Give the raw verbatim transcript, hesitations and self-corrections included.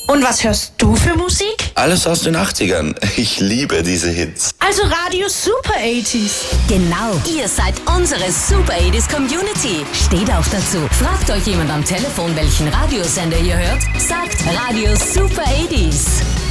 Und was hörst du für Musik? Alles aus den achtzigern. Ich liebe diese Hits. Also Radio Super achtziger. Genau, ihr seid unsere Super achtziger Community. Steht auch dazu. Fragt euch jemand am Telefon, welchen Radiosender ihr hört? Sagt Radio Super achtziger.